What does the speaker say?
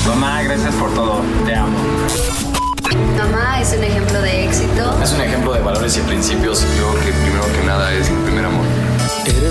Mamá, gracias por todo. Te amo. Mamá es un ejemplo de éxito. Es un ejemplo de valores y principios. Yo